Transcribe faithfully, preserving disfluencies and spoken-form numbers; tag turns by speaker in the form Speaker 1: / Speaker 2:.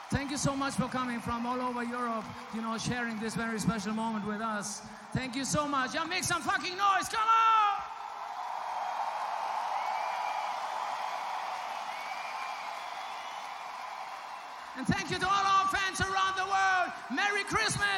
Speaker 1: Thank you so much for coming from all over Europe, you know, sharing this very special moment with us. Thank you so much. Yeah, make some fucking noise. Come on! And thank you to all our fans around the world. Merry Christmas!